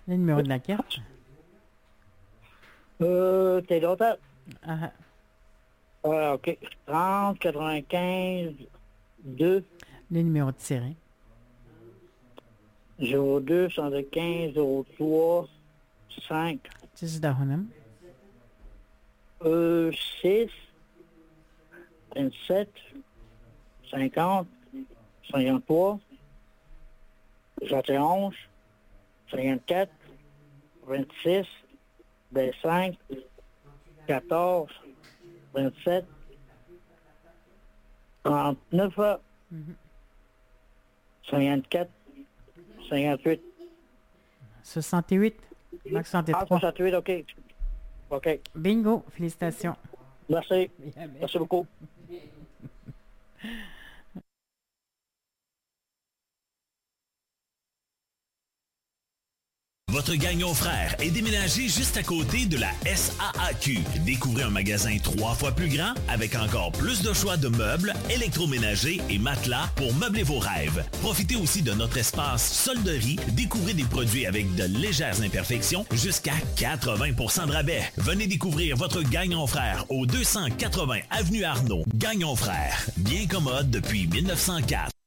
Le numéro de la carte. T'es l'autre? Ah, OK. 30, 95, 2, le numéro de série. 02, 75, 03, 5, 10 dahonam. 6, 27, 50, 53, 71, 54, 26, 25, 14, 27, 39, 54, 58. 68. Max 63. 68, OK. OK. Bingo. Félicitations. Merci. Merci beaucoup. Votre Gagnon Frère est déménagé juste à côté de la SAAQ. Découvrez un magasin 3 fois plus grand avec encore plus de choix de meubles, électroménagers et matelas pour meubler vos rêves. Profitez aussi de notre espace solderie. Découvrez des produits avec de légères imperfections jusqu'à 80% de rabais. Venez découvrir votre Gagnon Frère au 280 Avenue Arnaud. Gagnon Frère, bien commode depuis 1904.